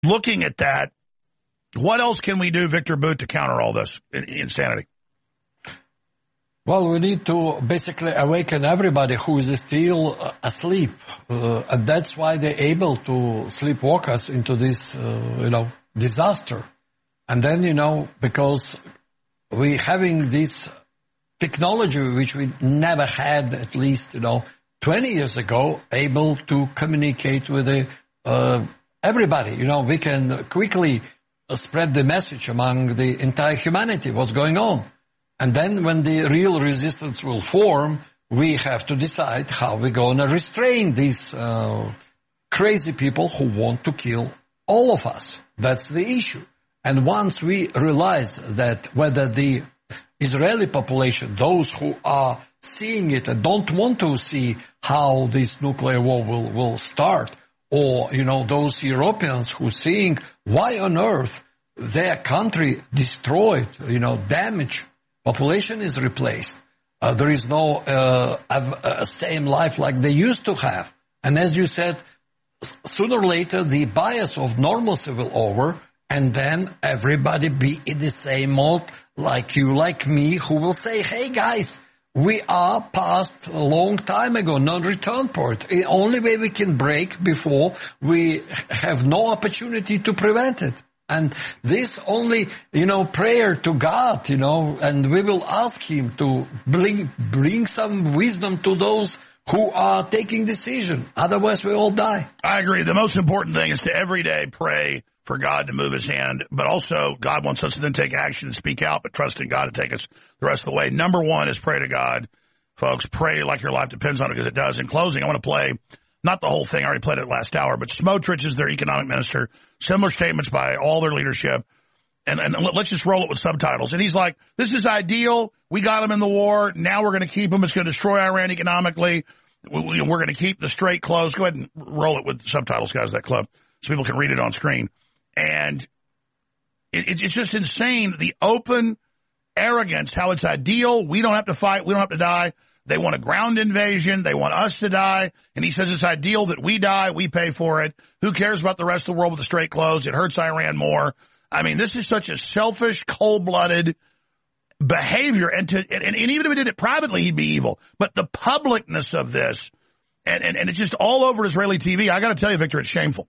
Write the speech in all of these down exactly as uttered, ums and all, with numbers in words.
looking at that, what else can we do, Victor Boot, to counter all this insanity? Well, we need to basically awaken everybody who is still uh, asleep. Uh, and that's why they're able to sleepwalk us into this, uh, you know, disaster. And then, you know, because we having this technology which we never had, at least, you know, twenty years ago, able to communicate with the, uh, everybody. You know, we can quickly spread the message among the entire humanity, what's going on. And then when the real resistance will form, we have to decide how we're going to restrain these uh, crazy people who want to kill all of us. That's the issue. And once we realize that whether the Israeli population, those who are seeing it and don't want to see how this nuclear war will, will start, or, you know, those Europeans who are seeing why on earth their country destroyed, you know, damaged, population is replaced. Uh, there is no uh, uh, same life like they used to have. And as you said, sooner or later, the bias of normalcy will over, and then everybody be in the same mode, like you, like me, who will say, hey, guys, we are past a long time ago, non-return point. The only way we can break before we have no opportunity to prevent it. And this only, you know, prayer to God, you know, and we will ask him to bring, bring some wisdom to those who are taking decision. Otherwise, we all die. I agree. The most important thing is to every day pray for God to move his hand. But also, God wants us to then take action and speak out, but trust in God to take us the rest of the way. Number one is pray to God. Folks, pray like your life depends on it, because it does. In closing, I want to play not the whole thing. I already played it last hour, but Smotrich is their economic minister. Similar statements by all their leadership. And, and let's just roll it with subtitles. And he's like, this is ideal. We got them in the war. Now we're going to keep them. It's going to destroy Iran economically. We're going to keep the strait closed. Go ahead and roll it with subtitles, guys, that club, so people can read it on screen. And it, it's just insane, the open arrogance, how it's ideal. We don't have to fight. We don't have to die. They want a ground invasion. They want us to die. And he says it's ideal that we die. We pay for it. Who cares about the rest of the world with the strait closed? It hurts Iran more. I mean, this is such a selfish, cold-blooded behavior. And, to, and, and even if he did it privately, he'd be evil. But the publicness of this, and, and, and it's just all over Israeli T V. I got to tell you, Victor, it's shameful.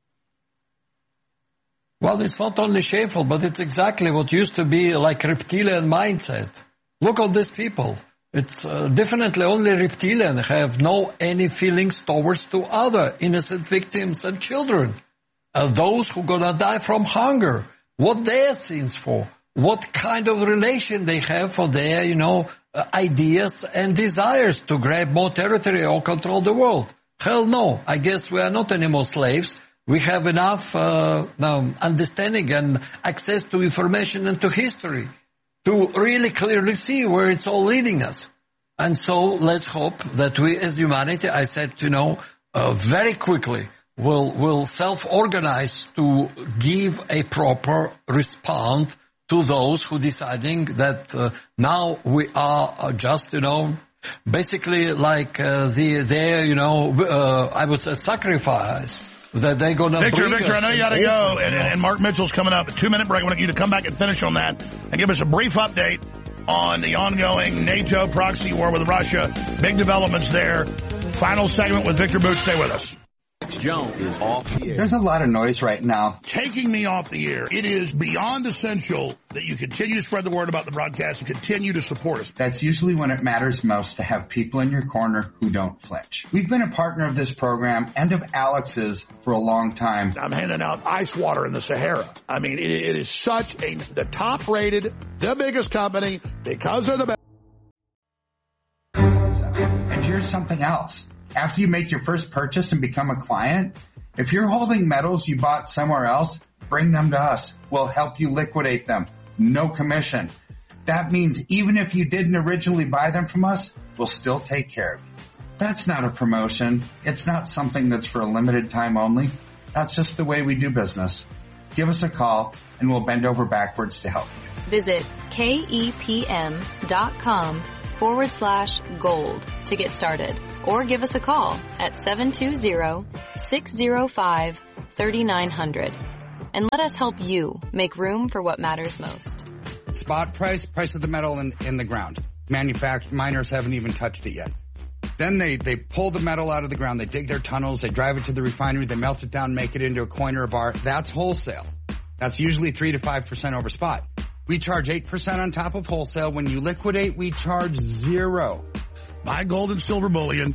Well, it's not only shameful, but it's exactly what used to be like reptilian mindset. Look at these people. It's uh, definitely only reptilian have no any feelings towards to other innocent victims and children. Uh, those who gonna die from hunger. What their sins for? What kind of relation they have for their, you know, uh, ideas and desires to grab more territory or control the world? Hell no. I guess we are not anymore slaves. We have enough uh, um, understanding and access to information and to history to really clearly see where it's all leading us. And so let's hope that we as humanity, I said, you know, uh, very quickly will will self-organize to give a proper response to those who deciding that uh, now we are just, you know, basically like uh, the their, you know, uh, I would say sacrifice. That they're going to Victor, Victor, I know you got to go. And, and Mark Mitchell's coming up. A two-minute break. I want you to come back and finish on that and give us a brief update on the ongoing NATO proxy war with Russia. Big developments there. Final segment with Victor Boot. Stay with us. Jones is off the air. There's a lot of noise right now. Taking me off the air. It is beyond essential that you continue to spread the word about the broadcast and continue to support us. That's usually when it matters most, to have people in your corner who don't flinch. We've been a partner of this program and of Alex's for a long time. I'm handing out ice water in the Sahara. I mean, it, it is such a, the top rated, the biggest company, because they're the best. And here's something else. After you make your first purchase and become a client, if you're holding metals you bought somewhere else, bring them to us. We'll help you liquidate them. No commission. That means even if you didn't originally buy them from us, we'll still take care of you. That's not a promotion. It's not something that's for a limited time only. That's just the way we do business. Give us a call and we'll bend over backwards to help you. Visit kepm.com forward slash gold to get started, or give us a call at seven two zero, six zero five, three nine zero zero. and let us help you make room for what matters most. Spot price, price of the metal in, in the ground. Manufact miners haven't even touched it yet. Then they, they pull the metal out of the ground, they dig their tunnels, they drive it to the refinery, they melt it down, make it into a coin or a bar. That's wholesale. That's usually three to five percent over spot. We charge eight percent on top of wholesale. When you liquidate, we charge zero. Buy gold and silver bullion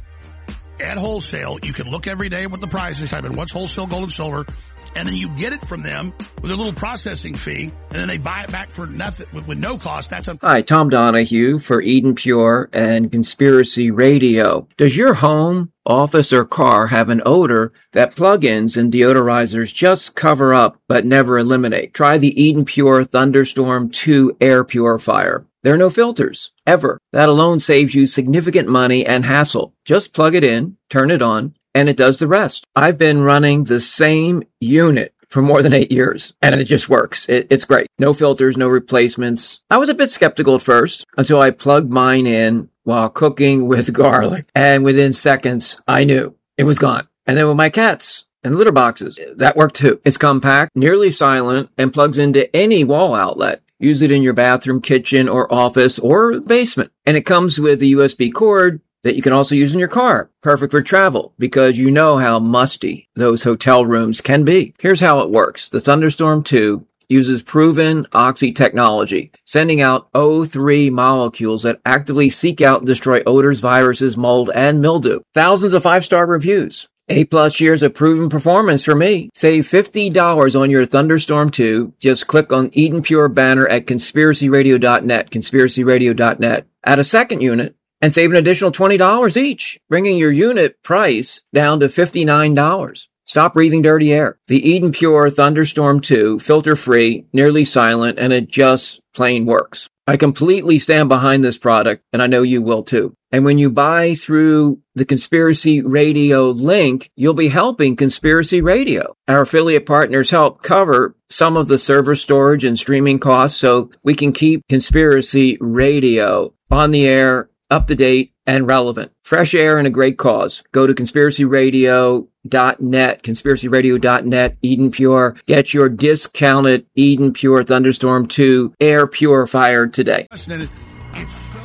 at wholesale. You can look every day what the price is, type in what's wholesale gold and silver, and then you get it from them with a little processing fee, and then they buy it back for nothing with, with no cost. That's a Hi, Tom Donahue for Eden Pure and Conspiracy Radio. Does your home, office, or car have an odor that plugins and deodorizers just cover up but never eliminate? Try the Eden Pure Thunderstorm two air purifier. There are no filters, ever. That alone saves you significant money and hassle. Just plug it in, turn it on, and it does the rest. I've been running the same unit for more than eight years, and it just works. It, it's great. No filters, no replacements. I was a bit skeptical at first until I plugged mine in while cooking with garlic, and within seconds, I knew it was gone. And then with my cats and litter boxes, that worked too. It's compact, nearly silent, and plugs into any wall outlet. Use it in your bathroom, kitchen, or office, or basement. And it comes with a U S B cord that you can also use in your car. Perfect for travel, because you know how musty those hotel rooms can be. Here's how it works. The Thunderstorm two uses proven Oxy technology, sending out O three molecules that actively seek out and destroy odors, viruses, mold, and mildew. Thousands of five-star reviews. Eight plus years of proven performance for me. Save fifty dollars on your Thunderstorm two. Just click on Eden Pure banner at conspiracy radio dot net, conspiracy radio dot net. Add a second unit and save an additional twenty dollars each, bringing your unit price down to fifty-nine dollars. Stop breathing dirty air. The Eden Pure Thunderstorm two, filter-free, nearly silent, and it just plain works. I completely stand behind this product, and I know you will too. And when you buy through the Conspiracy Radio link, you'll be helping Conspiracy Radio. Our affiliate partners help cover some of the server storage and streaming costs so we can keep Conspiracy Radio on the air, up to date, and relevant. Fresh air and a great cause. Go to conspiracy radio dot net, conspiracy radio dot net, Eden Pure. Get your discounted Eden Pure Thunderstorm two air purifier today.